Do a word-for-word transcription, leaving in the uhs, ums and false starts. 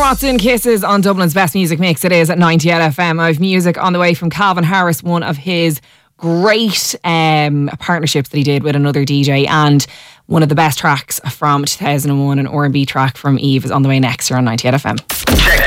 Watson, Kisses on Dublin's Best Music Mix. It is at ninety-eight F M. I have music on the way from Calvin Harris, one of his great um, partnerships that he did with another D J, and one of the best tracks from two thousand one, an R and B track from Eve, is on the way next here on ninety-eight F M. Check